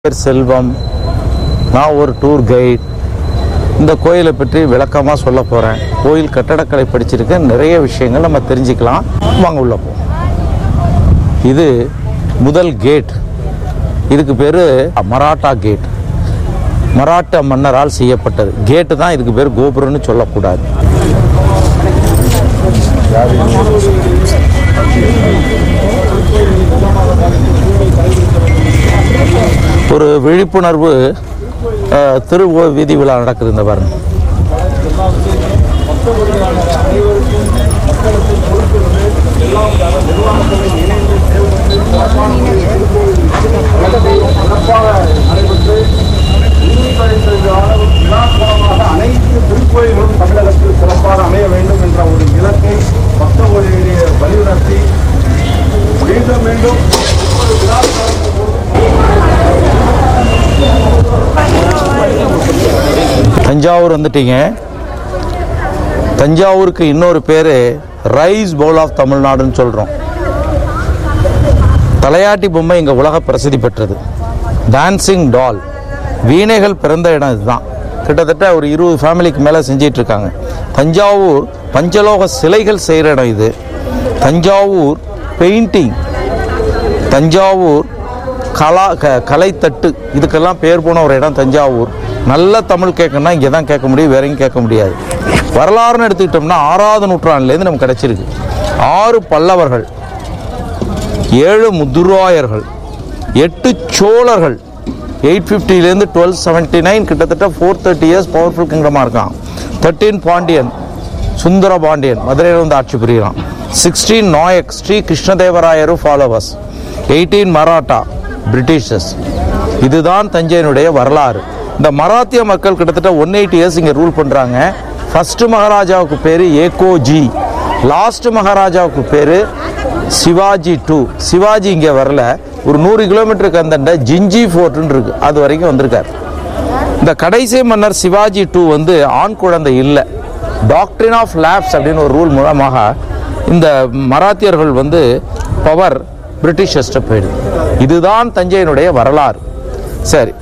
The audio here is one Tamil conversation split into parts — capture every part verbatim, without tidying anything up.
பேர் செல்வம். நான் ஒரு டூர் கைட். இந்த கோயிலை பற்றி விளக்கமாக சொல்ல போகிறேன். கோயில் கட்டடக்கலை படிச்சிருக்கேன். நிறைய விஷயங்கள் நம்ம தெரிஞ்சுக்கலாம். வாங்க உள்ள போ. இது முதல் கேட். இதுக்கு பேர் மராட்டா கேட். மராட்டா மன்னரால் செய்யப்பட்டது. கேட்டு தான் இதுக்கு பேர். கோபுரம்னு சொல்லக்கூடாது. ஒரு விழிப்புணர்வு திரு வீதி விழா நடக்குது. இந்த பாருங்க. அனைத்து திருக்கோயில்களும் தமிழகத்தில் சிறப்பாக அமைய வேண்டும் என்ற ஒரு இலக்கை பக்தர்களுடைய வலியுறுத்தி மீண்டும் மீண்டும் தஞ்சாவூர் வந்துட்டீங்க. தஞ்சாவூருக்கு இன்னொரு பேர் ரைஸ் பவுல் ஆஃப் தமிழ்நாடுன்னு சொல்கிறோம். தலையாட்டி பொம்மை இங்கே உலக பிரசித்தி பெற்றது. டான்சிங் டால், வீணைகள் பிறந்த இடம் இதுதான். கிட்டத்தட்ட ஒரு இருபது ஃபேமிலிக்கு மேலே செஞ்சிட்டு இருக்காங்க. தஞ்சாவூர் பஞ்சலோக சிலைகள் செய்கிற இடம் இது. தஞ்சாவூர் பெயிண்டிங், தஞ்சாவூர் கலா க கலைத்தட்டு, இதுக்கெல்லாம் பேர் போன ஒரு இடம் தஞ்சாவூர். நல்ல தமிழ் கேட்கணும்னா இங்கே தான் கேட்க முடியும், வேற எங்கேயும் கேட்க முடியாது. வரலாறுன்னு எடுத்துக்கிட்டோம்னா ஆறாவது நூற்றாண்டுலேருந்து நமக்கு கிடைச்சிருக்கு. ஆறு பல்லவர்கள், ஏழு முதுராயர்கள், எட்டு சோழர்கள், எயிட் ஃபிஃப்டிலேருந்து டுவெல் செவன்ட்டி நைன் கிட்டத்தட்ட ஃபோர் தேர்ட்டி இயர்ஸ் பவர்ஃபுல் கிங்டமாக இருக்கான். தேர்ட்டீன் பாண்டியன், சுந்தர பாண்டியன் மதுரையில் வந்து ஆட்சி புரிகிறான். Sixteen Naik, Sri கிருஷ்ணதேவராயரும் followers. Eighteen Maratha, Britishers. இதுதான் தஞ்சையினுடைய வரலாறு. இந்த மராத்திய மக்கள் கிட்டத்தட்ட ஒன் எயிட்டி இயர்ஸ் இங்கே ரூல் பண்ணுறாங்க. ஃபர்ஸ்ட் மகாராஜாவுக்கு பேர் ஏகோஜி, லாஸ்ட் மகாராஜாவுக்கு பேர் சிவாஜி டூ. சிவாஜி இங்கே வரல. ஒரு நூறு கிலோமீட்டருக்கு அந்த ஜிஞ்சி ஃபோர்ட்னு இருக்கு, அது வரைக்கும் வந்திருக்கார். இந்த கடைசி மன்னர் சிவாஜி டூ வந்து ஆண் குழந்தை இல்லை. டாக்ட்ரின் ஆஃப் லேப்ஸ் அப்படின்னு ஒரு ரூல் மூலமாக இந்த மராத்தியர்கள் வந்து பவர் பிரிட்டிஷர்ஸ்ட போயிடுது. இதுதான் தஞ்சையினுடைய வரலாறு. சரி,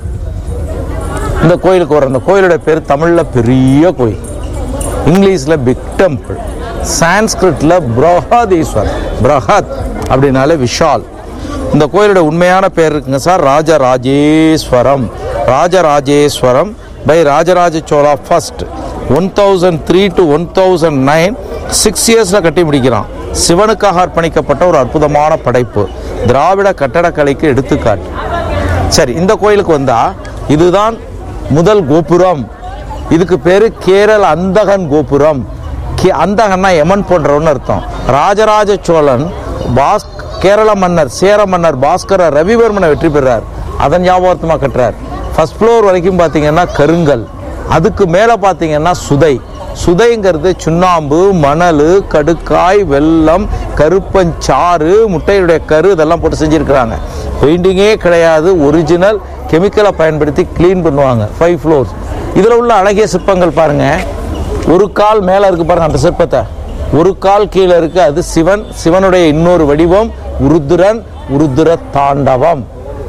இந்த கோயிலுக்கு வர, இந்த கோயிலுடைய பேர் தமிழில் பெரிய கோயில், இங்கிலீஷில் பிக் டெம்பிள், சான்ஸ்கிரிட்ல பிரஹதீஸ்வர், பிரஹத் அப்படின்னாலே விஷால். இந்த கோயிலுடைய உண்மையான பேர் இருக்குங்க sir, Rajarajeswaram. Rajarajeswaram by Rajaraja Chola first. One thousand three to one thousand nine six இயர்ஸில் கட்டி முடிக்கிறான். சிவனுக்காக அர்ப்பணிக்கப்பட்ட ஒரு அற்புதமான படைப்பு, திராவிட கட்டடக்கலைக்கு எடுத்துக்காட்டு. சரி, இந்த கோயிலுக்கு வந்தா இதுதான் முதல் கோபுரம். இதுக்கு பேரு கேரள அந்தகன் கோபுரம். அந்தகன்னா யமன் போன்றவன்னு அர்த்தம். ராஜராஜ சோழன் பாஸ் கேரள மன்னர் சேர மன்னர் பாஸ்கர ரவிவர்மனை வெற்றி பெறார். அதன் ஞாபகமா கட்டுறார். ஃபர்ஸ்ட் ஃப்ளோர் வரைக்கும் பார்த்தீங்கன்னா கருங்கல், அதுக்கு மேலே பார்த்தீங்கன்னா சுதை. சுதைங்கிறது சுண்ணாம்பு, மணல், கடுக்காய், வெல்லம், கருப்பஞ்சாறு, முட்டையுடைய கரு, இதெல்லாம் போட்டு செஞ்சுருக்கிறாங்க. பெயிண்டிங்கே கிடையாது, ஒரிஜினல் கெமிக்கலை பயன்படுத்தி கிளீன் பண்ணுவாங்க. Five floors. இதில் உள்ள அழகிய சிற்பங்கள் பாருங்க. ஒரு கால் மேலே இருக்கு பாருங்க, அந்த சிற்பத்தை. ஒரு கால் கீழே இருக்கு, அது சிவன். சிவனுடைய இன்னொரு வடிவம் உருத்திரன், உருத்திர தாண்டவம்.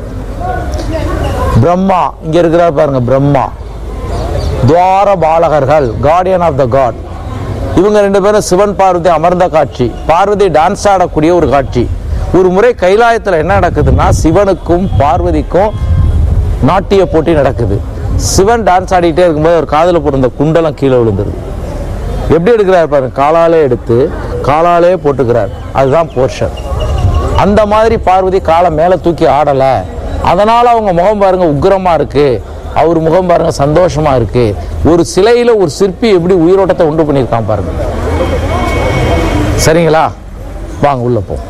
பிரம்மா இங்க இருக்கிறார் பாருங்க, பிரம்மா. துவார பாலகர்கள், கார்டியன் ஆஃப் த காட். இவங்க ரெண்டு பேரும் சிவன் பார்வதி அமர்ந்த காட்சி. பார்வதி டான்ஸ் ஆடக்கூடிய ஒரு காட்சி. ஒரு முறை கைலாயத்தில் என்ன நடக்குதுன்னா, சிவனுக்கும் பார்வதிக்கும் நாட்டிய போட்டி நடக்குது. சிவன் டான்ஸ் ஆடிட்டே இருக்கும்போது ஒரு காதில் போட்டு இந்த குண்டலம் கீழே விழுந்துருது. எப்படி எடுக்கிறார் பாருங்க, காலாலே எடுத்து காலாலே போட்டுக்கிறார். அதுதான் போர்ஷன். அந்த மாதிரி பார்வதி காலை மேலே தூக்கி ஆடலை. அதனால அவங்க முகம் பாருங்க உக்கிரமா இருக்கு, அவர் முகம் பாருங்க சந்தோஷமா இருக்கு. ஒரு சிலையில ஒரு சிற்பி எப்படி உயிரோட்டத்தை உண்டு பண்ணியிருக்கான் பாருங்க. சரிங்களா, வாங்க உள்ள போ.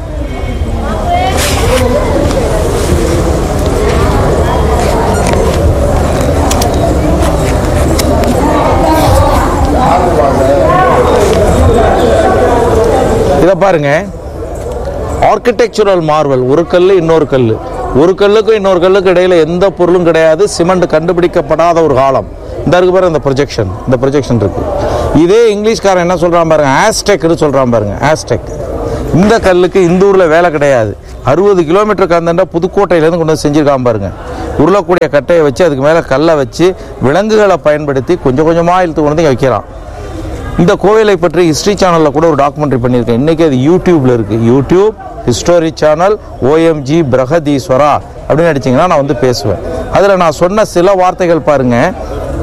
இதை பாருங்க, ஆர்கிடெக்சரல் மார்வல். ஒரு கல் இன்னொரு கல், ஒரு கல்லுக்கும் இன்னொரு கல்லுக்கு இடையில எந்த பொருளும் கிடையாது. சிமெண்ட் கண்டுபிடிக்கப்படாத ஒரு காலம். இந்த இருக்கு பாருங்க, இந்த ப்ரொஜெக்ஷன், இந்த ப்ரொஜெக்ஷன் இருக்கு. இதே இங்கிலீஷ்காரன் என்ன சொல்றான் பாருங்க, ஆஸ்டெக்னு சொல்றான் பாருங்க, ஆஸ்டெக். இந்த கல்லுக்கு இந்த ஊர்ல வேலை கிடையாது. அறுபது கிலோமீட்டருக்கு அந்த புதுக்கோட்டையிலேருந்து கொண்டு வந்து செஞ்சுருக்காம பாருங்க. உருளக்கூடிய கட்டையை வச்சு அதுக்கு மேலே கல்லை வச்சு விலங்குகளை பயன்படுத்தி கொஞ்சம் கொஞ்சமாக இழுத்து கொண்டு வந்து வைக்கலாம். இந்த கோவிலை பற்றி ஹிஸ்ட்ரி சேனலில் கூட ஒரு டாக்குமெண்ட்ரி பண்ணியிருக்கேன். இன்றைக்கி அது யூடியூப்பில் இருக்குது. YouTube history channel OMG Brihadeeswara அப்படின்னு அடிச்சிங்கன்னா நான் வந்து பேசுவேன். அதில் நான் சொன்ன சில வார்த்தைகள் பாருங்கள்.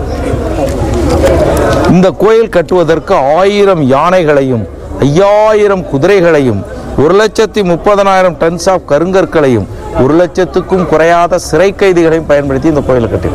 இந்த கோயில் கட்டுவதற்கு ஆயிரம் யானைகளையும் ஐயாயிரம் குதிரைகளையும் ஒரு லட்சத்தி முப்பதனாயிரம் டன்ஸ் ஆஃப் கருங்கற்களையும் ஒரு லட்சத்துக்கும் குறையாத சிறை கைதிகளையும் பயன்படுத்தி இந்த கோயிலை கட்டி.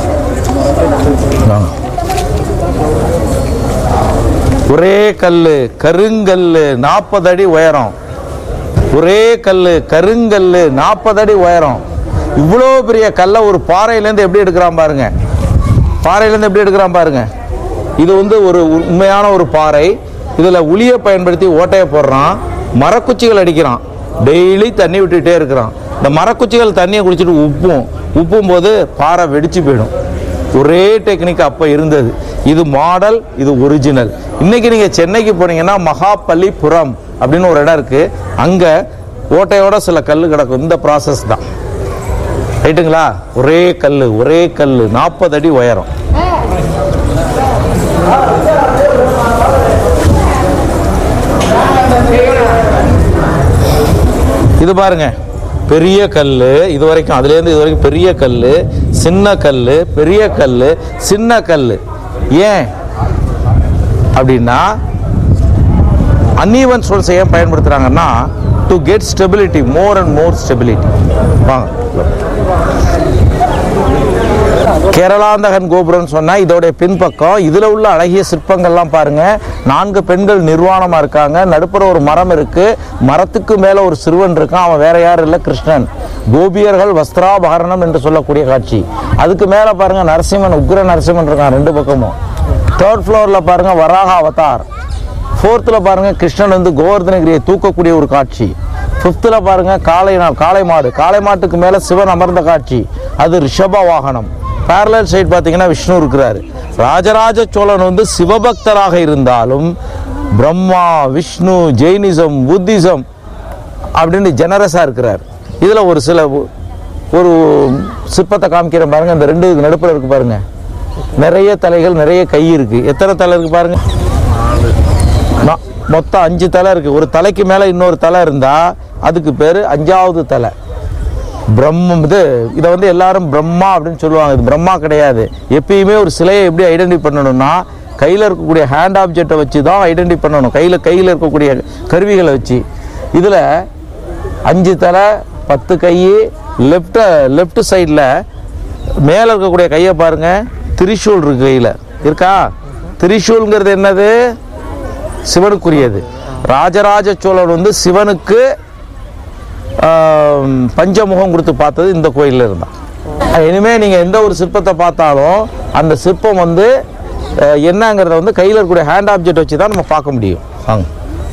ஒரே கல்லு கருங்கல்லு நாற்பது அடி உயரம். ஒரே கல்லு கருங்கல்லு நாற்பது அடி உயரம். இவ்வளோ பெரிய கல்லை ஒரு பாறையிலேருந்து எப்படி எடுக்கிறான் பாருங்க. பாறையிலேருந்து எப்படி எடுக்கிறான் பாருங்க. இது வந்து ஒரு உண்மையான ஒரு பாறை. இதில் உளியை பயன்படுத்தி ஓட்டையை போடுறான். மரக்குச்சிகள் அடிக்கிறான். டெய்லி தண்ணி விட்டுகிட்டே இருக்கிறான். இந்த மரக்குச்சிகள் தண்ணியை குடிச்சிட்டு உப்பும் உப்பும் போது பாறை வெடிச்சு போயிடும். ஒரே டெக்னிக் அப்போ இருந்தது. இது மாடல், இது ஒரிஜினல். இன்னைக்கு நீங்கள் சென்னைக்கு போனீங்கன்னா மகாபலிபுரம் அப்படின்னு ஒரு இடம் இருக்குது. அங்கே ஓட்டையோட சில கல் கிடக்கும். இந்த ப்ராசஸ் தான். ரைட்டுங்களா? ஒரே கல் ஒரே கல் நாற்பது அடி உயரம். இது பாருங்க, பெரிய கல். இது வரைக்கும் அதுலேருந்து இது வரைக்கும் பெரிய கல், சின்ன கல், பெரிய கல், சின்ன கல். ஏன் அப்படின்னா அன்ஈவன் சோல்ஸ் ஏன் பயன்படுத்துறாங்கன்னா to get stability, more and more stability. வாங்க, கேரளாந்தகன் கோபுரம் சொன்னா இதோடைய பின்பக்கம். இதுல உள்ள அழகிய சிற்பங்கள்லாம் பாருங்க. நான்கு பெண்கள் நிர்வாணமா இருக்காங்க. நடுப்புற ஒரு மரம் இருக்கு. மரத்துக்கு மேல ஒரு சிறுவன் இருக்கான். அவன் வேற யாரும் இல்லை, கிருஷ்ணன். கோபியர்கள் வஸ்திராபரணம் என்று சொல்லக்கூடிய காட்சி. அதுக்கு மேல பாருங்க நரசிம்மன், உக்ர நரசிம்மன் இருக்கான் ரெண்டு பக்கமும். தேர்ட் ஃப்ளோர்ல பாருங்க வராக அவதார். ஃபோர்த்துல பாருங்க கிருஷ்ணன் வந்து கோவர்தனகிரியை தூக்கக்கூடிய ஒரு காட்சி. ஃபிஃப்த்ல பாருங்க காளை காளை மாடு. காளை மாட்டுக்கு மேல சிவன் அமர்ந்த காட்சி. அது ரிஷப வாகனம். பேரலல் சைடு பார்த்தீங்கன்னா விஷ்ணு இருக்கிறாரு. ராஜராஜ சோழன் வந்து சிவபக்தராக இருந்தாலும் பிரம்மா, விஷ்ணு, ஜெயினிசம், புத்திசம் அப்படின்னு ஜெனரஸாக இருக்கிறார். இதில் ஒரு சில ஒரு சிற்பத்தை காமிக்கிற பாருங்க. இந்த ரெண்டு நடுப்புற இருக்கு பாருங்க. நிறைய தலைகள், நிறைய கை இருக்கு. எத்தனை தலை இருக்கு பாருங்க. மொத்தம் அஞ்சு தலை இருக்கு. ஒரு தலைக்கு மேலே இன்னொரு தலை இருந்தா அதுக்கு பேர் அஞ்சாவது தலை. பிரம்மம். இது இதை வந்து எல்லாரும் பிரம்மா அப்படின்னு சொல்லுவாங்க. இது பிரம்மா கிடையாது. எப்பயுமே ஒரு சிலையை எப்படி ஐடென்டிஃபை பண்ணணும்னா கையில் இருக்கக்கூடிய ஹேண்ட் ஆப்ஜெக்டை வச்சு தான் ஐடென்டிஃபை பண்ணணும். கையில் கையில் இருக்கக்கூடிய கருவிகளை வச்சு. இதில் அஞ்சு தலை, பத்து கை. லெஃப்ட் லெஃப்ட் சைடில் மேலே இருக்கக்கூடிய கையை பாருங்க. திரிசூல் இருக்கு கையில். இருக்கா? திரிசூல்ங்கிறது என்னது? சிவனுக்குரியது. ராஜராஜ சோழன் வந்து சிவனுக்கு பஞ்சமுகம் கொடுத்து பார்த்தது இந்த கோயிலில் இருந்தான். இனிமேல் நீங்கள் எந்த ஒரு சிற்பத்தை பார்த்தாலும் அந்த சிற்பம் வந்து என்னங்கிறத வந்து கையில் இருக்கக்கூடிய ஹேண்ட் ஆப்ஜெக்ட் வச்சு தான் நம்ம பார்க்க முடியும். வாங்க.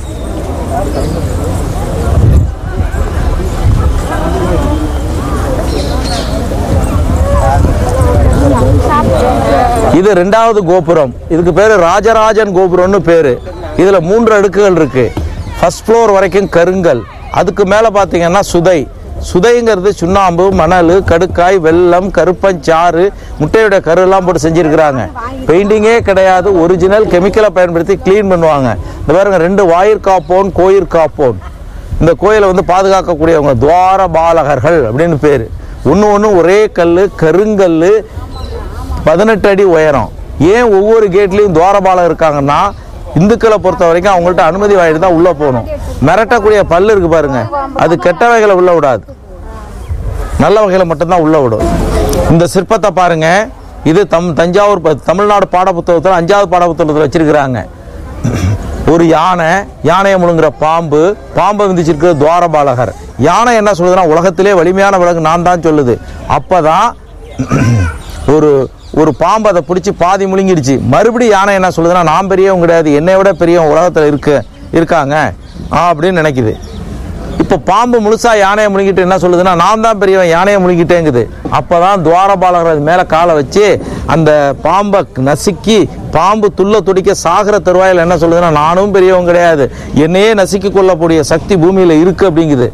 இது ரெண்டாவது கோபுரம். இதுக்கு பேரு ராஜராஜன் கோபுரம்னு பேரு. இதுல மூன்று அடுக்குகள் இருக்கு. ஃபர்ஸ்ட் ஃப்ளோர் வரைக்கும் கருங்கல். அதுக்கு மேல பாத்தீங்கன்னா சுதை. சுதைங்கிறது சுண்ணாம்பு, மணல், கடுக்காய், வெல்லம், கருப்பஞ்சாறு, முட்டையுடைய கரு எல்லாம் போட்டு செஞ்சிருக்கிறாங்க. பெயிண்டிங்கே கிடையாது. ஒரிஜினல் கெமிக்கலை பயன்படுத்தி கிளீன் பண்ணுவாங்க. இந்த பாருங்க, ரெண்டு வாயிற் காப்போன் கோயிற் காப்போன். இந்த கோயிலை வந்து பாதுகாக்கக்கூடியவங்க துவார பாலகர்கள் அப்படின்னு பேரு. ஒன்று ஒன்று ஒரே கல், கருங்கல், பதினெட்டு அடி உயரம். ஏன் ஒவ்வொரு கேட்லையும் துவாரபாலம் இருக்காங்கன்னா இந்துக்களை பொறுத்த வரைக்கும் அவங்கள்ட்ட அனுமதி வாங்கிட்டு தான் உள்ள போகணும். மிரட்டக்கூடிய பல்லு இருக்கு பாருங்க, அது கெட்ட வகைகளை உள்ள விடாது, நல்ல வகையில மட்டும்தான் உள்ள விடும். இந்த சிற்பத்தை பாருங்க. இது தம் தஞ்சாவூர் தமிழ்நாடு பாட புத்தகத்தில் அஞ்சாவது பாட புத்தகத்தில் வச்சிருக்கிறாங்க. ஒரு யானை, யானையை முழுங்குற பாம்பு, பாம்பை விந்திச்சிருக்கிற துவாரபாலகர். யானை என்ன சொல்லுதுன்னா உலகத்திலே வலிமையான விலங்கு நான் தான் சொல்லுது. அப்பதான் ஒரு ஒரு பாம்பு அதை பிடிச்சி பாதி முழுங்கிடுச்சு. மறுபடியும் யானை என்ன சொல்லுதுன்னா நான் பெரியவங்க கிடையாது, என்னை விட பெரியவங்க உலகத்தில் இருக்கு இருக்காங்க அப்படின்னு நினைக்குது. இப்போ பாம்பு முழுசா யானையை முழுங்கிட்டு என்ன சொல்லுதுன்னா நான் தான் பெரியவன், யானையை முழுங்கிட்டேங்குது. அப்போதான் துவாரபாலகர் மேலே காலை வச்சு அந்த பாம்பை நசுக்கி பாம்பு துள்ள துடிக்க சாகிற தருவாயில் என்ன சொல்லுதுன்னா நானும் பெரியவங்க கிடையாது, என்னையே நசுக்கி கொள்ளக்கூடிய சக்தி பூமியில் இருக்கு அப்படிங்குது.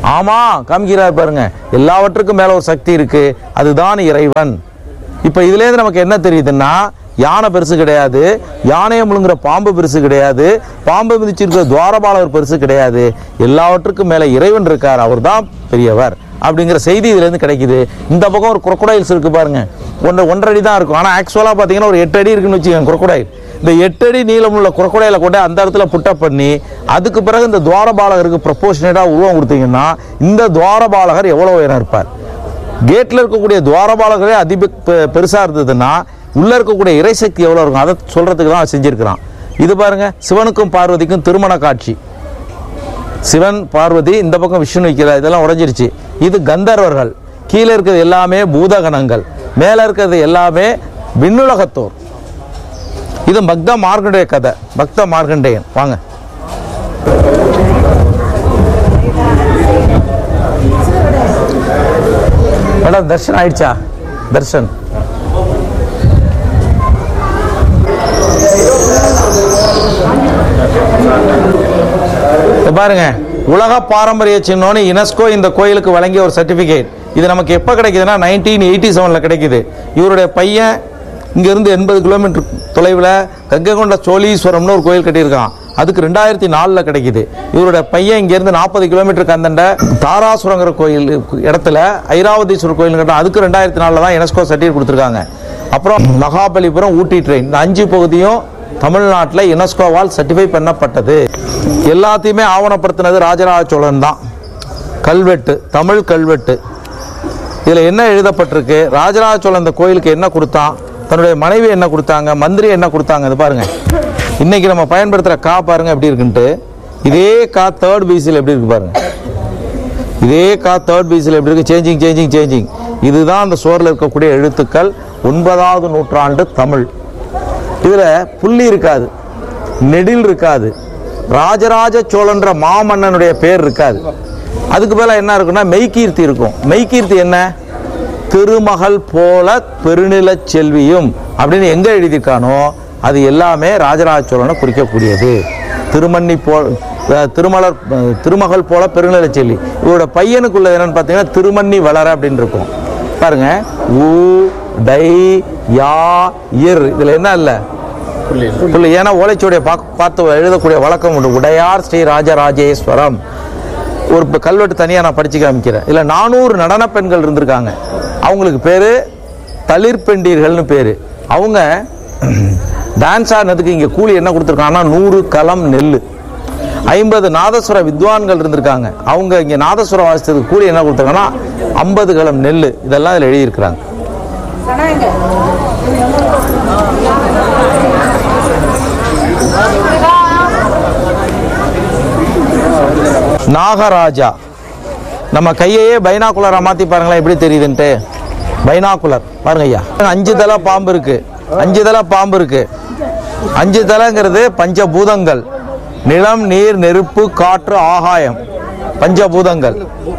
ஆமா காமிக்கிறார் பாருங்க, எல்லாவற்றுக்கும் மேல ஒரு சக்தி இருக்கு, அதுதான் இறைவன். இப்ப இதுல இருந்து நமக்கு என்ன தெரியுதுன்னா, யானை பெருசு கிடையாது, யானையை முழுங்குற பாம்பு பெருசு கிடையாது, பாம்பு மிதிச்சிருக்கிற துவாரபாலகர் பெருசு கிடையாது, எல்லாவற்றுக்கும் மேல இறைவன் இருக்கார், அவர் தான் பெரியவர் அப்படிங்கிற செய்தி இதுல இருந்து கிடைக்குது. இந்த பக்கம் ஒரு குரோக்கடைல்ஸ் இருக்கு பாருங்க, ஒன்று ஒன்றரை அடி தான் இருக்கும், ஆனா ஆக்சுவலா பாத்தீங்கன்னா ஒரு எட்டு அடி இருக்குன்னு வச்சுக்கோங்க குரோக்கடைல். இந்த எட்டு அடி நீளமுள்ள குரோக்கடைல கொண்டு அந்த இடத்துல புட்டப் பண்ணி அதுக்கு பிறகு இந்த துவாரபாலகருக்கு ப்ரொபோஷனேட்டா உருவம் கொடுத்தீங்கன்னா இந்த துவாரபாலகர் எவ்வளவு உயரம் இருப்பார். கேட்ல இருக்கக்கூடிய துவாரபாலகரே அதி பெருசா இருந்ததுன்னா உள்ள இருக்கக்கூடிய இறைசக்தி எவ்வளவு இருக்கும் அதை சொல்றதுக்கு தான் செஞ்சிருக்கிறான். இது பாருங்க, சிவனுக்கும் பார்வதிக்கும் திருமண காட்சி. சிவன் பார்வதி, இந்த பக்கம் விஷ்ணு வைக்கிறார், இதெல்லாம் உடைஞ்சிருச்சு. இது கந்தர்வர்கள், கீழே இருக்கிறது எல்லாமே பூதகணங்கள், மேல இருக்கிறது எல்லாமே விண்ணுலகத்தோர். இது பக்த மார்கண்டேய கதை, பக்த மார்கண்டேயன். வாங்க. மேடம் தர்ஷன் ஆயிடுச்சா? தர்ஷன் பாருங்க, உலக பாரம்பரிய சின்னம்னு யுனெஸ்கோ இந்த கோயிலுக்கு வழங்கிய ஒரு சர்டிபிகேட். இது நமக்கு எப்ப கிடைக்குதுன்னா நைன்டீன் எயிட்டி செவன்ல கிடைக்குது. இவருடைய பையன் இங்க இருந்து எண்பது கிலோமீட்டர் தொலைவில் கங்கை கொண்ட சோழீஸ்வரம்னு ஒரு கோயில் கட்டியிருக்கான், அதுக்கு ரெண்டாயிரத்தி நாலுல கிடைக்குது. இவருடைய பையன் இங்க இருந்து நாற்பது கிலோமீட்டருக்கு அந்தண்ட தாராசுரங்கிற கோயில் இடத்துல ஐராவதீஸ்வரர் கோயில் கட்ட, அதுக்கு ரெண்டாயிரத்தி நாலுல தான் யுனெஸ்கோ சர்டிஃபிகேட் கொடுத்துருக்காங்க. அப்புறம் மகாபலிபுரம் ஊட்டி ட்ரெயின், இந்த அஞ்சு பகுதியும் தமிழ்நாட்டில் யுனெஸ்கோவால் சர்டிஃபை பண்ணப்பட்டது. எல்லாத்தையுமே ஆவணப்படுத்தினது ராஜராஜ சோழன் தான். கல்வெட்டு, தமிழ் கல்வெட்டு. இதுல என்ன எழுதப்பட்டிருக்கு, ராஜராஜ சோழன் இந்த கோயிலுக்கு என்ன கொடுத்தான், தன்னுடைய மனைவி என்ன கொடுத்தாங்க, மந்திரி என்ன கொடுத்தாங்க. இது பாருங்க, இன்னைக்கு நம்ம பயன்படுத்துற கா பாருங்க எப்படி இருக்குன்ட்டு. இதே கா தேர்ட் பிசியில் எப்படி இருக்கு பாருங்க, இதே கா தேர்ட் பிசியில் எப்படி இருக்கு, சேஞ்சிங் சேஞ்சிங் சேஞ்சிங். இதுதான் அந்த சோர்ல இருக்கக்கூடிய எழுத்துக்கள். ஒன்பதாவது நூற்றாண்டு தமிழ். இதுல புள்ளி இருக்காது, நெடில் இருக்காது, ராஜராஜ சோழன்ற மாமன்னனுடைய பேர் இருக்காது. அதுக்கு மேல என்ன இருக்குன்னா மெய்கீர்த்தி இருக்கும். மெய்கீர்த்தி என்ன, திருமகள் போல பெருநில செல்வியும் அப்படின்னு எங்க எழுதியிருக்கானோ அது எல்லாமே ராஜராஜ சோழனை குறிக்கக்கூடியது. திருமண்ணி போ திருமலர் திருமகள் போல பெருநில செல்வி. இவரோட பையனுக்குள்ள என்னன்னு பார்த்தீங்கன்னா திருமண்ணி வளர அப்படின்னு இருக்கும் பாருங்க. ஊ டை யா இர், இதுல என்ன இல்ல புள்ளி, ஏன்னா ஓலைச்சுவடியை பார்த்து எழுதக்கூடிய வழக்கம் உண்டு. உடையார் ஸ்ரீ ராஜராஜேஸ்வரம். ஒரு கல்வெட்டு தனியா நான் படிச்சு காமிக்கிறேன். இல்ல நானூறு நடன பெண்கள் இருந்திருக்காங்க, அவங்களுக்கு பேரு தளிர்பெண்டீர்கள்னு பேரு. அவங்க டான்ஸ் ஆடினதுக்கு இங்க கூலி என்ன கொடுத்துருக்காங்கன்னா நூறு களம் நெல். ஐம்பது நாதஸ்வர வித்வான்கள் இருந்திருக்காங்க, அவங்க இங்க நாதஸ்வரம் வாசித்ததுக்கு கூலி என்ன கொடுத்துருக்காங்கன்னா ஐம்பது களம் நெல். இதெல்லாம் இதுல எழுதியிருக்கிறாங்க. நாகராஜா, நம்ம கையையே பைனாகுலரா மாத்தி பாருங்களேன் எப்படி தெரியுதுன்ட்டு. பைனாகுலர் பாருங்க ஐயா, அஞ்சு தலை பாம்பு இருக்கு, அஞ்சு தலை பாம்பு இருக்கு. அஞ்சு தலைங்கிறது பஞ்சபூதங்கள், நிலம் நீர் நெருப்பு காற்று ஆகாயம், பஞ்சபூதங்கள்.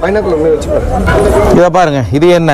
இத பாருங்க, இது என்ன,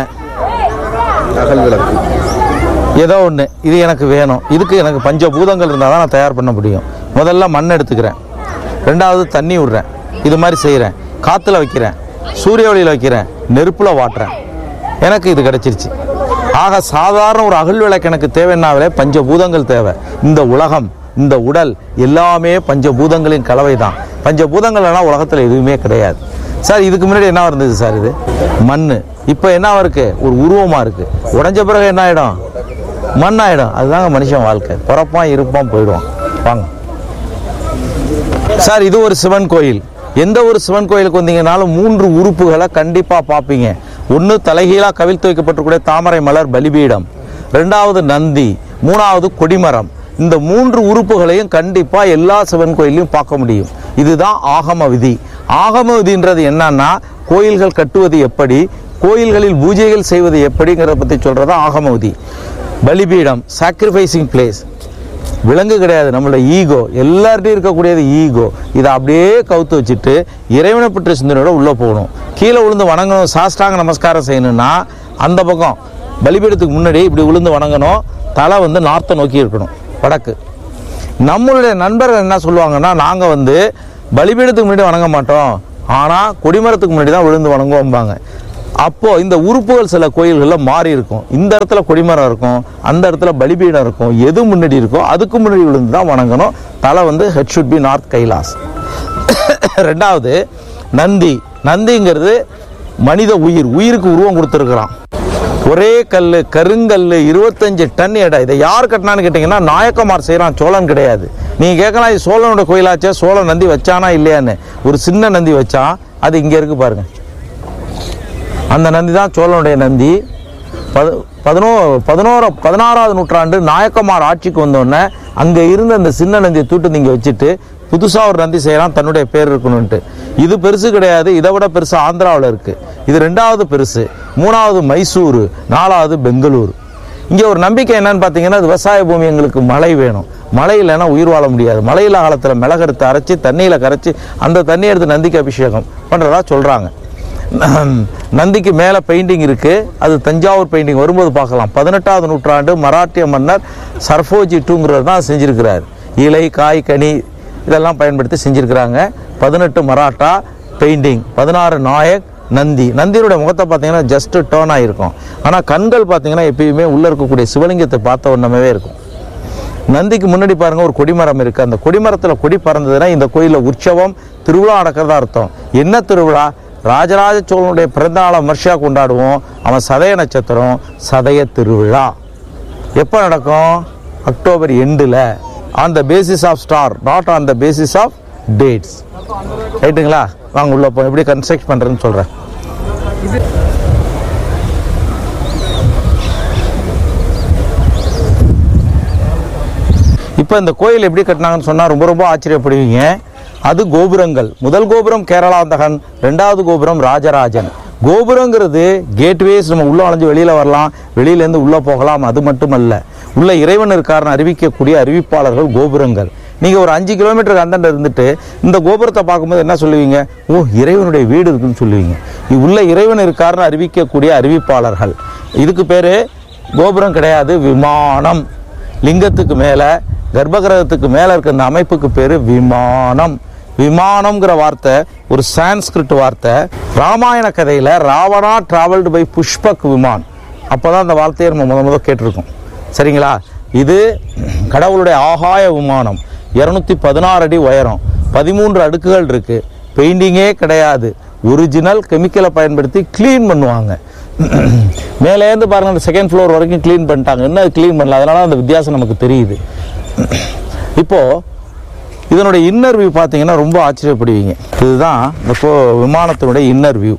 ஏதோ ஒண்ணு, இது எனக்கு வேணும். இதுக்கு எனக்கு பஞ்சபூதங்கள் இருந்தால் தான் நான் தயார் பண்ண முடியும். முதல்ல மண் எடுத்துக்கிறேன், ரெண்டாவது தண்ணி விடுறேன், இது மாதிரி செய்கிறேன், காற்றுல வைக்கிறேன், சூரிய ஒளியில் வைக்கிறேன், நெருப்பில் வாட்டுறேன், எனக்கு இது கிடைச்சிருச்சு. ஆக சாதாரண ஒரு அகல் விளக்கு எனக்கு தேவைன்னாவே பஞ்சபூதங்கள் தேவை. இந்த உலகம், இந்த உடல் எல்லாமே பஞ்சபூதங்களின் கலவை தான். பஞ்சபூதங்கள்னா உலகத்தில் எதுவுமே கிடையாது. சார் இதுக்கு முன்னாடி என்ன இருந்தது சார், இது மண், இப்போ என்ன இருக்கு, ஒரு உருவமாக இருக்கு. உடஞ்ச பிறகு என்ன ஆகிடும், மண் ஆகிடும். அதுதாங்க மனுஷன் வாழ்க்கை, பிறப்பான் இருப்பான் போயிடுவான். வாங்க சார், இது ஒரு சிவன் கோயில். எந்த ஒரு சிவன் கோயிலுக்கு வந்தீங்கன்னாலும் மூன்று உறுப்புகளை கண்டிப்பா பார்ப்பீங்க. ஒன்று தலைகீழா கவிழ்த்து வைக்கப்பட்டிருக்கூடிய தாமரை மலர் பலிபீடம், ரெண்டாவது நந்தி, மூணாவது கொடிமரம். இந்த மூன்று உறுப்புகளையும் கண்டிப்பா எல்லா சிவன் கோயிலையும் பார்க்க முடியும். இதுதான் ஆகம விதி. ஆகம விதின்றது என்னன்னா, கோயில்கள் கட்டுவது எப்படி, கோயில்களில் பூஜைகள் செய்வது எப்படிங்கிறத பத்தி சொல்றதா ஆகம விதி. பலிபீடம் சாக்ரிஃபைசிங் பிளேஸ், விலங்கு கிடையாது, நம்மளோட ஈகோ, எல்லார்ட்டையும் இருக்கக்கூடியது ஈகோ. இதை அப்படியே கவுத்து வச்சுட்டு இறைவனை பற்றிய சிந்தனையோட உள்ள போகணும். கீழே விழுந்து வணங்கணும், சாஷ்டாங்க நமஸ்காரம் செய்யணும்னா அந்த பக்கம் பலிபீடத்துக்கு முன்னாடி இப்படி விழுந்து வணங்கணும். தலை வந்து நார்த்தை நோக்கி இருக்கணும், வடக்கு. நம்மளுடைய நண்பர்கள் என்ன சொல்லுவாங்கன்னா, நாங்கள் வந்து பலிபீடத்துக்கு முன்னாடி வணங்க மாட்டோம், ஆனால் கொடிமரத்துக்கு முன்னாடி தான் விழுந்து வணங்குவோம்பாங்க. அப்போது இந்த உறுப்புகள் சில கோயில்களில் மாறி இருக்கும். இந்த இடத்துல கொடிமரம் இருக்கும், அந்த இடத்துல பலிபீடம் இருக்கும். எது முன்னாடி இருக்கோ அதுக்கு முன்னாடி விழுந்து தான் வணங்கணும். தலை வந்து head should be north Kailash. ரெண்டாவது நந்தி. நந்திங்கிறது மனித உயிர், உயிருக்கு உருவம் கொடுத்துருக்குறான். ஒரே கல், கருங்கல், இருபத்தஞ்சு டன் எடை. இதை யார் கட்டினான்னு கேட்டிங்கன்னா நாயக்கமார் செய்கிறான், சோழன் கிடையாது. நீங்கள் கேட்கலாம் இது சோழனோட கோயிலாச்சே, சோழன் நந்தி வச்சானா இல்லையான்னு. ஒரு சின்ன நந்தி வச்சான், அது இங்கே இருக்கு பாருங்க. அந்த நந்தி தான் சோழனுடைய நந்தி. பது பதினோ பதினோரா பதினாறாவது நூற்றாண்டு நாயக்கமார் ஆட்சிக்கு வந்தோடனே அங்கே இருந்த அந்த சின்ன நந்தியை தூட்டு இங்கே வச்சுட்டு புதுசாக ஒரு நந்தி செய்யலாம், தன்னுடைய பேர் இருக்கணும்ட்டு. இது பெருசு கிடையாது, இதை விட பெருசு ஆந்திராவில் இருக்குது. இது ரெண்டாவது பெருசு. மூணாவது மைசூரு, நாலாவது பெங்களூரு. இங்கே ஒரு நம்பிக்கை என்னன்னு பார்த்தீங்கன்னா, விவசாய பூமி எங்களுக்கு மழை வேணும், மழை இல்லைன்னா உயிர் வாழ முடியாது. மழையில காலத்தில் மிளகெடுத்து அரைச்சி தண்ணியில் கரைச்சி அந்த தண்ணி எடுத்து நந்திக்கு அபிஷேகம் பண்ணுறதா சொல்கிறாங்க. நந்திக்கு மேலே பெயிண்டிங் இருக்குது, அது தஞ்சாவூர் பெயிண்டிங் வரும்போது பார்க்கலாம். பதினெட்டாவது நூற்றாண்டு மராட்டிய மன்னர் சர்ஃபோஜி டூங்கிறவர் தான் செஞ்சுருக்கிறார். இலை, காய், கனி இதெல்லாம் பயன்படுத்தி செஞ்சுருக்கிறாங்க. பதினெட்டு மராட்டா பெயிண்டிங், பதினாறு நாயக், நந்தி. நந்தியோட முகத்தை பார்த்தீங்கன்னா ஜஸ்ட் டேர்ன் ஆகிருக்கும். ஆனால் கண்கள் பார்த்தீங்கன்னா எப்பயுமே உள்ளே இருக்கக்கூடிய சிவலிங்கத்தை பார்த்த ஒன்றமே இருக்கும். நந்திக்கு முன்னாடி பாருங்கள் ஒரு கொடிமரம் இருக்குது. அந்த கொடிமரத்தில் கொடி பறந்ததுன்னா இந்த கோயிலில் உற்சவம், திருவிழா நடக்கிறதா அர்த்தம். என்ன திருவிழா? ராஜராஜ சோழனுடைய பிறந்த நாளை விமர்சையாக கொண்டாடுவோம். அவன் சதய நட்சத்திரம், சதய திருவிழா எப்போ நடக்கும்? அக்டோபர் எண்டில். On the basis of star, not on the basis of dates. ரைட்டுங்களா? வாங்க உள்ள போ, எப்படி கன்ஸ்ட்ரக்ட் பண்ணுறேன்னு சொல்கிறேன். இப்போ இந்த கோயில் எப்படி கட்டினாங்கன்னு சொன்னால் ரொம்ப ரொம்ப ஆச்சரியப்படுவீங்க. அது கோபுரங்கள். முதல் கோபுரம் கேரளாந்தகன், ரெண்டாவது கோபுரம் ராஜராஜன். கோபுரங்கிறது கேட்வேஸ், நம்ம உள்ளே அலைஞ்சு வெளியில் வரலாம், வெளியிலேருந்து உள்ளே போகலாம். அது மட்டுமல்ல, உள்ள இறைவன் இருக்காருன்னு அறிவிக்கக்கூடிய அறிவிப்பாளர்கள் கோபுரங்கள். நீங்கள் ஒரு அஞ்சு கிலோமீட்டருக்கு அந்தாண்ட இருந்துட்டு இந்த கோபுரத்தை பார்க்கும்போது என்ன சொல்லுவீங்க? ஓ, இறைவனுடைய வீடு இருக்குன்னு சொல்லுவீங்க. உள்ள இறைவன் இருக்காருன்னு அறிவிக்கக்கூடிய அறிவிப்பாளர்கள். இதுக்கு பேர் கோபுரம் கிடையாது, விமானம். லிங்கத்துக்கு மேலே, கர்ப்பகிரகத்துக்கு மேலே இருக்க இந்த அமைப்புக்கு பேர் விமானம். விமானம்ங்கிற வார்த்தை ஒரு சான்ஸ்கிரிட் வார்த்தை. ராமாயண கதையில் ராவணா டிராவல்டு பை புஷ்பக் விமான், அப்போ தான் அந்த வார்த்தையை நம்ம முத முத கேட்டிருக்கோம். சரிங்களா? இது கடவுளுடைய ஆகாய விமானம். இரநூத்தி பதினாறு அடி உயரம், பதிமூன்று அடுக்குகள் இருக்குது. பெயிண்டிங்கே கிடையாது, ஒரிஜினல் கெமிக்கலை பயன்படுத்தி க்ளீன் பண்ணுவாங்க. மேலேருந்து பாருங்கள், அந்த செகண்ட் ஃப்ளோர் வரைக்கும் க்ளீன் பண்ணிட்டாங்க. என்ன க்ளீன் பண்ணல, அதனால அந்த வித்தியாசம் நமக்கு தெரியுது. இப்போது இதனுடைய இன்னர் வியூ பார்த்தீங்கன்னா ரொம்ப ஆச்சரியப்படுவீங்க. இதுதான் இந்த விமானத்தினுடைய inner view.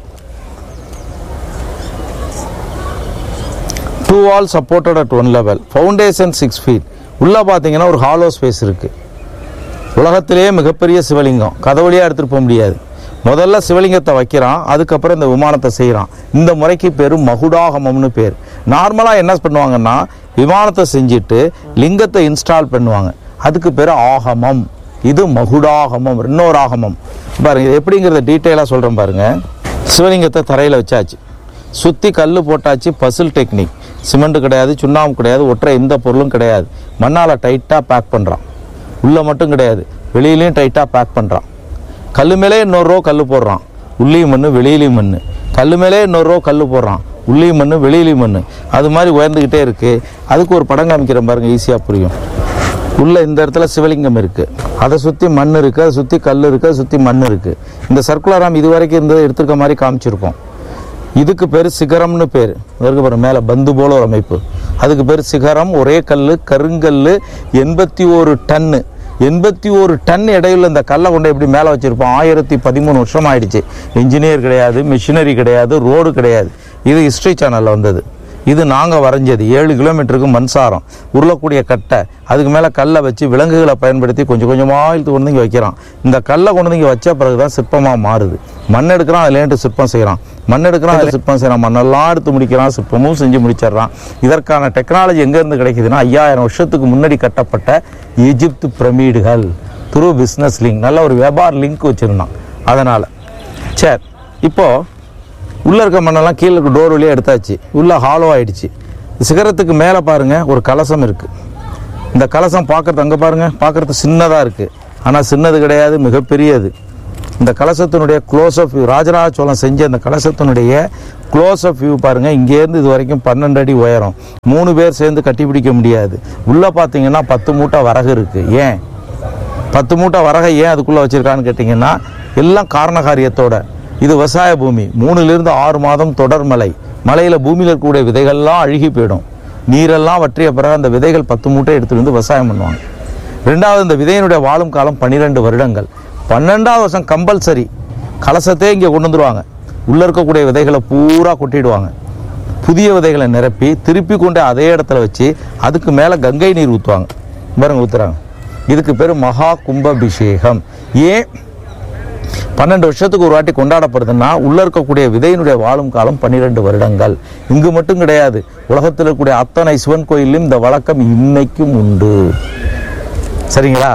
Two wall supported at one level, foundation six feet. உள்ளே பார்த்தீங்கன்னா ஒரு ஹாலோ ஸ்பேஸ் இருக்குது. உலகத்திலேயே மிகப்பெரிய சிவலிங்கம், கதை வழியாக எடுத்துகிட்டு போக முடியாது. முதல்ல சிவலிங்கத்தை வைக்கிறான், அதுக்கப்புறம் இந்த விமானத்தை செய்கிறான். இந்த முறைக்கு பேர் மகுடாகமம்னு பேர். நார்மலாக என்ன பண்ணுவாங்கன்னா, விமானத்தை செஞ்சுட்டு லிங்கத்தை இன்ஸ்டால் பண்ணுவாங்க, அதுக்கு பேர் ஆகமம். இது மகுடாகமம், இன்னொரு ஆகமம். பாருங்க, இது எப்படிங்கிறத டீட்டெயிலாக சொல்கிறேன் பாருங்க. சிவலிங்கத்தை தரையில் வச்சாச்சு, சுற்றி கல் போட்டாச்சு. பசில் டெக்னிக். சிமெண்ட் கிடையாது, சுண்ணாம்பு கிடையாது, ஒற்றை எந்த பொருளும் கிடையாது. மண்ணால் டைட்டாக பேக் பண்ணுறான். உள்ளே மட்டும் கிடையாது, வெளியிலையும் டைட்டாக பேக் பண்ணுறான். கல் மேலே இன்னொரு ரோ கல் போடுறான், உள்ளியும் மண் வெளியிலையும் மண். கல் மேலே இன்னொரு ரோ கல் போடுறான், உள்ளியும் மண் வெளியிலையும் மண். அது மாதிரி உயர்ந்துக்கிட்டே இருக்குது. அதுக்கு ஒரு படம் காமிக்கிறேன் பாருங்க, ஈஸியாக புரியும். உள்ள இந்த இடத்துல சிவலிங்கம் இருக்குது, அதை சுற்றி மண் இருக்குது, அதை சுற்றி கல் இருக்குது, அதை சுற்றி மண் இருக்குது. இந்த சர்க்குலராம் இது வரைக்கும் இருந்ததை எடுத்துருக்க மாதிரி காமிச்சிருப்போம். இதுக்கு பேர் சிகரம்னு பேர். இதற்கு பாருங்க, மேலே பந்து போல ஒரு அமைப்பு, அதுக்கு பேர் சிகரம். ஒரே கல், கருங்கல், எண்பத்தி ஒரு டன்னு எண்பத்தி ஒரு டன் எடையுள்ள இந்த கல்லை கொண்டு எப்படி மேலே வச்சுருப்போம். ஆயிரத்தி பதிமூணு வருஷம் ஆயிடுச்சு. இன்ஜினியர் கிடையாது, மிஷினரி கிடையாது, ரோடு கிடையாது. இது ஹிஸ்ட்ரி சேனலில் வந்தது. இது நாங்கள் வரைஞ்சது. ஏழு கிலோமீட்டருக்கு மண்சாரம், உருளக்கூடிய கட்டை, அதுக்கு மேலே கல்லை வச்சு விலங்குகளை பயன்படுத்தி கொஞ்சம் கொஞ்சமாக இழுத்து கொண்டு இங்கே வைக்கிறான். இந்த கல்லை கொண்டு இங்கே வச்ச பிறகு தான் சிற்பமாக மாறுது. மண் எடுக்கிறான், அதுலேன்ட்டு சிற்பம் செய்கிறான். மண் எடுக்கிறான், அதில் சிற்பம் செய்கிறான். மண்ணெல்லாம் எடுத்து முடிக்கிறான், சிற்பமும் செஞ்சு முடிச்சிடறான். இதற்கான டெக்னாலஜி எங்கேருந்து கிடைக்குதுன்னா, ஐயாயிரம் வருஷத்துக்கு முன்னாடி கட்டப்பட்ட எஜிப்து பிரமிடுகள் த்ரூ பிஸ்னஸ் லிங்க். நல்ல ஒரு வியாபார லிங்க் வச்சுருந்தான். அதனால் சரி, இப்போது உள்ளே இருக்க மண்ணெல்லாம் கீழே இருக்க டோர் வழியாக எடுத்தாச்சு. உள்ளே ஹாலோ ஆகிடுச்சு. சிகரத்துக்கு மேலே பாருங்கள், ஒரு கலசம் இருக்குது. இந்த கலசம் பார்க்குறது அங்கே பாருங்கள், பார்க்குறது சின்னதாக இருக்குது. ஆனால் சின்னது கிடையாது, மிகப்பெரியது. இந்த கலசத்தினுடைய close up view, Rajaraja Cholan செஞ்ச இந்த கலசத்தினுடைய க்ளோஸ் அப் வியூ பாருங்கள். இங்கேருந்து இது வரைக்கும் பன்னெண்டு அடி உயரம், மூணு பேர் சேர்ந்து கட்டிப்பிடிக்க முடியாது. உள்ளே பார்த்தீங்கன்னா பத்து மூட்டை வரகு இருக்குது. ஏன் பத்து மூட்டை வரகை ஏன் அதுக்குள்ளே வச்சுருக்கான்னு கேட்டிங்கன்னா எல்லாம் காரணகாரியத்தோட. இது விவசாய பூமி, மூணுலேருந்து ஆறு மாதம் தொடர் மழை. மழையில் பூமியில் இருக்கக்கூடிய விதைகள்லாம் அழுகி போயிடும். நீரெல்லாம் வற்றிய பிறகு அந்த விதைகள் பத்து மூட்டை எடுத்துகிட்டு வந்து விவசாயம் பண்ணுவாங்க. ரெண்டாவது, இந்த விதையினுடைய வாழும் காலம் பன்னிரெண்டு வருடங்கள். பன்னெண்டாவது வருஷம் கம்பல்சரி கலசத்தையே இங்கே கொண்டு வந்துடுவாங்க. உள்ளே இருக்கக்கூடிய விதைகளை பூரா கொட்டிடுவாங்க. புதிய விதைகளை நிரப்பி திருப்பி கொண்டு அதே இடத்துல வச்சு அதுக்கு மேலே கங்கை நீர் ஊற்றுவாங்க. பாருங்க ஊற்றுறாங்க. இதுக்கு பேர் மகா கும்பாபிஷேகம். ஏன் பன்னெண்டு வருஷத்துக்கு ஒரு வாட்டி கொண்டாடப்படுதுன்னா உள்ள இருக்கக்கூடிய விதையினுடைய வாழும் காலம் பன்னிரெண்டு வருடங்கள். இங்கு மட்டும் கிடையாது, உலகத்தில் இருக்கக்கூடிய அத்தனை சிவன் கோயிலும் இந்த வழக்கம் இன்னைக்கும் உண்டு. சரிங்களா?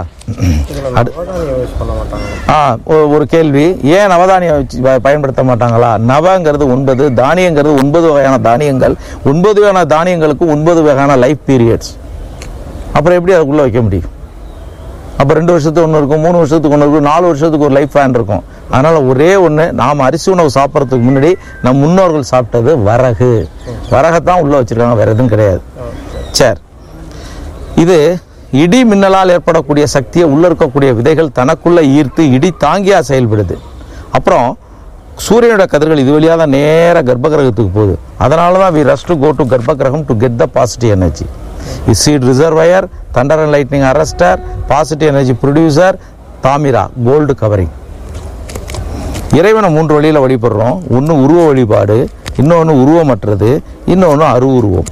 ஆ ஒரு கேள்வி, ஏன் நவதானியம் பயன்படுத்த மாட்டாங்களா? நவங்கிறது ஒன்பது, தானியங்கிறது ஒன்பது வகையான தானியங்கள். ஒன்பது வகையான தானியங்களுக்கு ஒன்பது வகையான லைஃப் பீரியட்ஸ். அப்புறம் எப்படி அதுக்குள்ளே வைக்க முடியும்? அப்போ ரெண்டு வருஷத்துக்கு ஒன்று இருக்கும், மூணு வருஷத்துக்கு ஒன்று இருக்கும், நாலு வருஷத்துக்கு ஒரு லைஃப் ஃபேன் இருக்கும். அதனால் ஒரே ஒன்று, நாம் அரிசி உணவு சாப்பிட்றதுக்கு முன்னாடி நம் முன்னோர்கள் சாப்பிட்டது வரகு. வரகத்தான் உள்ளே வச்சுருக்காங்க, வேறு எதுவும் கிடையாது. சரி, இது இடி மின்னலால் ஏற்படக்கூடிய சக்தியை உள்ளே இருக்கக்கூடிய விதைகள் தனக்குள்ளே ஈர்த்து இடி தாங்கியாக செயல்படுது. அப்புறம் சூரியனோட கதிர்கள் இது வழியாக தான் நேராக கர்ப்ப கிரகத்துக்கு போகுது. அதனால தான் we rush to go to கர்ப்ப கிரகம் to get the positive energy. Seat reservoir, Thunder and lightning arrester, positive energy producer, Thamira gold covering. இறைவனை மூன்று வழியில் வழிபடுறோம். ஒன்று உருவ வழிபாடு, இன்னொன்று உருவமற்றது, இன்னொன்று அரு உருவம்.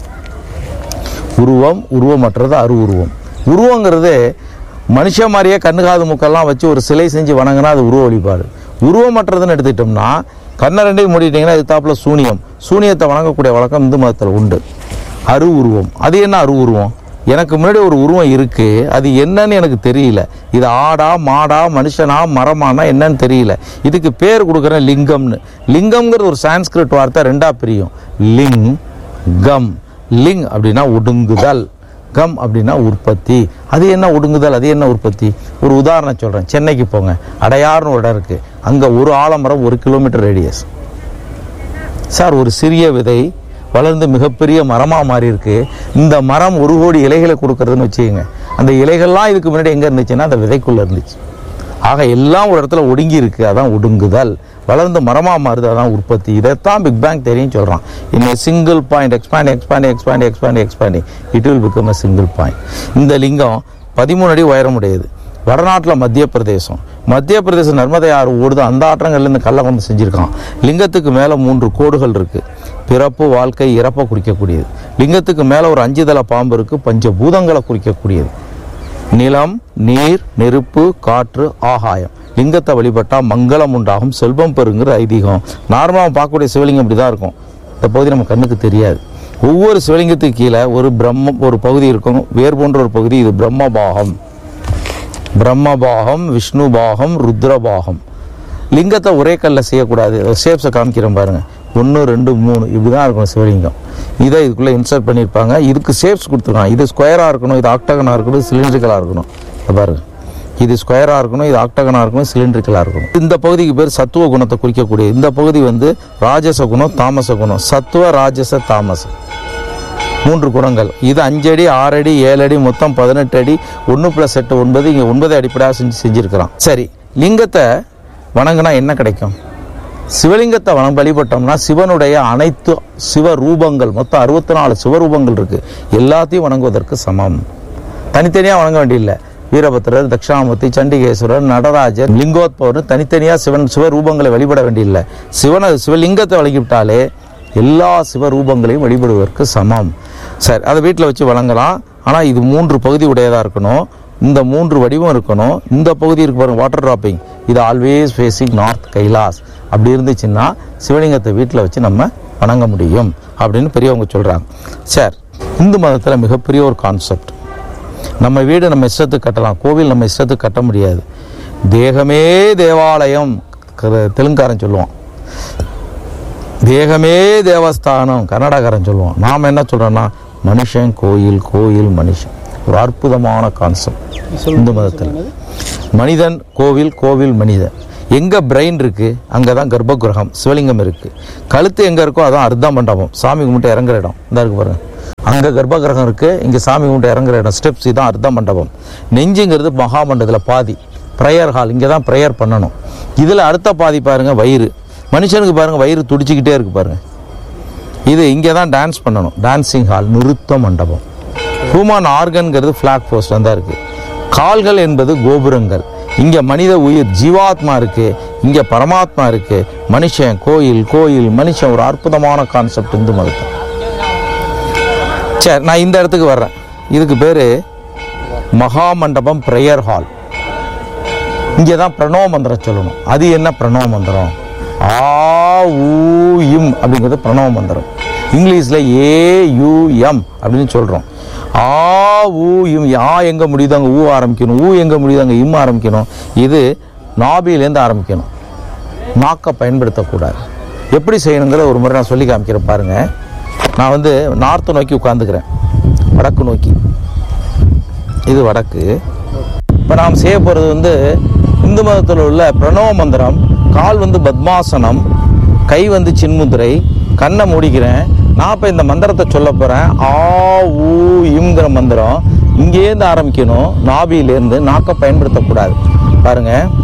உருவம், உருவமற்றது, அரு உருவம். உருவங்கிறது மனுஷ மாதிரியே கண்ணு காது முக்கெல்லாம் வச்சு ஒரு சிலை செஞ்சு வணங்கினா அது உருவ வழிபாடு. உருவமற்றதுன்னு எடுத்துக்கிட்டோம்னா கண்ணை ரெண்டையும் மூடிட்டீங்கன்னா இது தாப்புல சூனியம். சூனியத்தை வணங்கக்கூடிய வழக்கம் இந்து மதத்தில் உண்டு. அரு உருவம், அது என்ன அரு உருவம்? எனக்கு முன்னாடி ஒரு உருவம் இருக்கு, அது என்னன்னு எனக்கு தெரியல. இது ஆடா மாடா மனுஷனா மரமானா என்னன்னு தெரியல. இதுக்கு பேர் கொடுக்குறேன் லிங்கம்னு. லிங்கம்ங்கிறது ஒரு சான்ஸ்கிரிட் வார்த்தை, ரெண்டா பிரியும். Link come. லிங் அப்படின்னா ஒடுங்குதல், கம் அப்படின்னா உற்பத்தி. அது என்ன ஒடுங்குதல், அது என்ன உற்பத்தி? ஒரு உதாரணம் சொல்றேன். சென்னைக்கு போங்க, அடையார்னு ஒரு இடம் இருக்கு. அங்க ஒரு ஆலமரம் ஒரு கிலோமீட்டர் ரேடியஸ். சார், ஒரு சிறிய விதை வளர்ந்து மிகப்பெரிய மரமாக மாறி இருக்கு. இந்த மரம் ஒரு கோடி இலைகளை கொடுக்கறதுன்னு வச்சுக்கோங்க. அந்த இலைகள்லாம் இதுக்கு முன்னாடி எங்கே இருந்துச்சுன்னா அந்த விதைக்குள்ளே இருந்துச்சு. ஆக எல்லாம் ஒரு இடத்துல ஒடுங்கி இருக்கு, அதான் ஒடுங்குதல். வளர்ந்து மரமாக மாறுது, அதான் உற்பத்தி. இதைத்தான் பிக் பேங் தெரியும் சொல்கிறான். இன் ஏ single point expand expand expand expand expanding it will become a single point. இந்த லிங்கம் பதிமூணு அடி உயரமுடையது. வடநாட்டில் மத்திய பிரதேசம். மத்திய பிரதேசம் நர்மதை ஆறு ஓடுது. அந்த ஆற்றங்கள்லேருந்து கல்லை கொண்டு செஞ்சுருக்கான். லிங்கத்துக்கு மேலே மூன்று கோடுகள் இருக்குது. பிறப்பு, வாழ்க்கை, இறப்பை குறிக்கக்கூடியது. லிங்கத்துக்கு மேலே ஒரு அஞ்சு தலை பாம்பு இருக்குது, பஞ்சபூதங்களை குறிக்கக்கூடியது. நிலம், நீர், நெருப்பு, காற்று, ஆகாயம். லிங்கத்தை வழிபட்டால் மங்களம் உண்டாகும், செல்வம் பெறுங்கிற ஐதீகம். நார்மலாக பார்க்கக்கூடிய சிவலிங்கம் இப்படி தான் இருக்கும். இந்த பகுதி நம்ம கண்ணுக்கு தெரியாது. ஒவ்வொரு சிவலிங்கத்துக்கு கீழே ஒரு பிரம்ம ஒரு பகுதி இருக்கும், வேர் போன்ற ஒரு பகுதி. இது பிரம்மபாகம், பிரம்மபாகம், விஷ்ணு பாகம், ருத்ரபாகம். லிங்கத்தை ஒரே கல்லில் செய்யக்கூடாது. ஷேப்ஸை காமிக்கிறேன் பாருங்க. ஒன்று ரெண்டு மூணு இப்படி தான் இருக்கணும் சிவலிங்கம். இதை இதுக்குள்ளே இன்சர்ட் பண்ணியிருப்பாங்க. இதுக்கு ஷேப்ஸ் கொடுத்துருக்காங்க. இது ஸ்கொயராக இருக்கணும், இது ஆக்டகனாக இருக்கணும், சிலிண்ட்ரிக்கலாக இருக்கணும். பாருங்க, இது ஸ்கொயராக இருக்கணும், இது ஆக்டகனாக இருக்கணும், சிலிண்ட்ரிக்கலாக இருக்கணும். இந்த பகுதிக்கு பேர் சத்துவ குணத்தை குறிக்கக்கூடிய. இந்த பகுதி வந்து ராஜச குணம், தாமச குணம். சத்துவ, ராஜச, தாமசம் மூன்று குணங்கள். இது அஞ்சடி, ஆறு அடி, ஏழு அடி, மொத்தம் பதினெட்டு அடி. ஒன்று பிளஸ் எட்டு ஒன்பது. இங்கே ஒன்பதை அடிப்படையாக செஞ்சு செஞ்சுருக்கிறான். சரி, லிங்கத்தை வணங்கினா என்ன கிடைக்கும்? சிவலிங்கத்தை வணங்க வழிபட்டோம்னா சிவனுடைய அனைத்து சிவரூபங்கள், மொத்தம் அறுபத்தி நாலு சிவரூபங்கள் இருக்கு, எல்லாத்தையும் வணங்குவதற்கு சமம். தனித்தனியாக வணங்க வேண்டியில்லை. வீரபத்திரர், தட்சிணாமூர்த்தி, சண்டிகேஸ்வரர், நடராஜர், லிங்கோத்பவர் தனித்தனியாக சிவன் சிவரூபங்களை வழிபட வேண்டியில்லை. சிவனை சிவலிங்கத்தை வழிபட்டாலே எல்லா சிவரூபங்களையும் வழிபடுவதற்கு சமம். சரி, அதை வீட்டில் வச்சு வணங்கலாம். ஆனால் இது மூன்று பகுதி உடையதாக இருக்கணும். இந்த மூன்று வடிவம் இருக்கணும். இந்த பகுதி இருக்கு பாருங்க, வாட்டர் டிராப்பிங். இது ஆல்வேஸ் ஃபேஸிங் நார்த் கைலாஸ். அப்படி இருந்துச்சுன்னா சிவலிங்கத்தை வீட்டில் வச்சு நம்ம வணங்க முடியும் அப்படின்னு பெரியவங்க சொல்கிறாங்க. சரி, இந்து மதத்தில் மிகப்பெரிய ஒரு கான்செப்ட். நம்ம வீடு நம்ம இஷ்டத்துக்கு கட்டலாம், கோவில் நம்ம இஷ்டத்துக்கு கட்ட முடியாது. தேகமே தேவாலயம், தெலுங்காரன் சொல்லுவான். தேகமே தேவஸ்தானம், கன்னடகாரன் சொல்லுவான். நாம் என்ன சொல்கிறோன்னா மனுஷன் கோயில், கோயில் மனுஷன். ஒரு அற்புதமான கான்செப்ட் இந்து மதத்தில். மனிதன் கோவில், கோவில் மனிதன். எங்கே பிரெயின் இருக்குது அங்கே தான் கர்ப்ப கிரகம் சிவலிங்கம் இருக்குது. கழுத்து எங்கே இருக்கோ அதான் அர்த்த மண்டபம், சாமி கும்பிட்டு இறங்குற இடம். இந்த இருக்கு பாருங்க, அங்கே கர்ப்ப கிரகம் இருக்குது, இங்கே சாமி கும்பிட்டு இறங்குற இடம் ஸ்டெப்ஸ், இதுதான் அர்த்த மண்டபம். நெஞ்சுங்கிறது மகாமண்டலத்தில் பாதி, ப்ரேயர் ஹால், இங்கே தான் ப்ரேயர் பண்ணணும். இதில் அடுத்த பாதி பாருங்கள் வயிறு, மனுஷனுக்கு பாருங்கள் வயிறு துடிச்சிக்கிட்டே இருக்குது பாருங்கள், இது இங்கே தான் டான்ஸ் பண்ணணும், டான்ஸிங் ஹால், நிறுத்த மண்டபம். ஹியூமன் ஆர்கன்கிறது ஃப்ளாக் போஸ்ட் தான் இருக்குது. கால்கள் என்பது கோபுரங்கள், இங்கே மனித உயிர் ஜீவாத்மா இருக்குது, இங்கே பரமாத்மா இருக்குது. மனுஷன் கோயில், கோயில் மனுஷன், ஒரு அற்புதமான கான்செப்ட் இந்து மதத்தை. சரி, நான் இந்த இடத்துக்கு வர்றேன். இதுக்கு பேர் மகாமண்டபம் ப்ரேயர் ஹால். இங்கே தான் பிரணவ மந்திரம் சொல்லணும். அது என்ன பிரணவ மந்திரம்? ஆ ஊ இம் அப்படிங்கிறது பிரணவ மந்திரம். இங்கிலீஷில் ஏயுஎம் அப்படின்னு சொல்கிறோம். ஆ ஊ இம், ஆ எங்கே முடியுது அங்கே ஊ ஆரம்பிக்கணும், ஊ எங்கே முடியுது அங்கே இம் ஆரம்பிக்கணும். இது நாபிலேருந்து ஆரம்பிக்கணும், நாக்கை பயன்படுத்தக்கூடாது. எப்படி செய்யணுங்கிற ஒரு முறை நான் சொல்லி காமிக்கிறேன் பாருங்கள். நான் வந்து நார்த்து நோக்கி உட்காந்துக்கிறேன், வடக்கு நோக்கி, இது வடக்கு. இப்போ நாம் செய்ய போகிறது வந்து இந்து மதத்தில் உள்ள பிரணவ மந்திரம். கால் வந்து பத்மாசனம், கை வந்து சின்முத்திரை, கண்ணை மூடிக்கிறேன். நான் இப்போ இந்த மந்திரத்தை சொல்ல போகிறேன். ஆ ஊ இம்ங்கிற மந்திரம் இங்கேருந்து ஆரம்பிக்கணும், நாபியிலேருந்து, நாக்கை பயன்படுத்தக்கூடாது. பாருங்கள்,